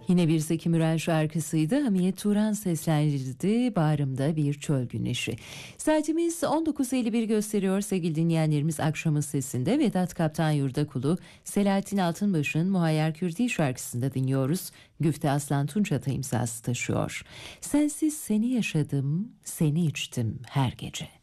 Yine bir Zeki Müren şarkısıydı. Hamiyet Turan seslendirdi. Bağrımda bir çöl güneşi. Saatimiz 19.51 gösteriyor sevgili dinleyenlerimiz. Akşamın Sesi'nde Vedat Kaptan Yurdakulu, Selahattin Altınbaş'ın Muhayyer Kürdi şarkısında dinliyoruz. Güfte Aslan Tunçata imzası taşıyor. Sensiz seni yaşadım, seni içtim her gece.